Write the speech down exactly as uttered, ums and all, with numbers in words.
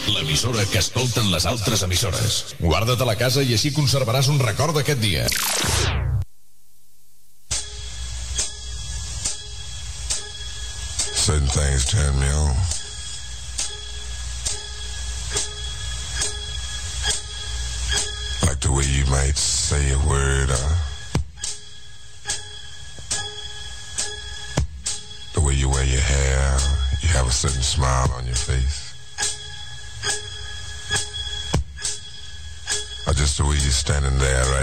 l'emissora que escolten les altres emissores. Guarda't a la casa i així conservaràs un record d'aquest dia. Certain things turn me on. Like the way you might say a word or the way you wear your hair, you have a certain smile on your face. Or just the way you're standing there right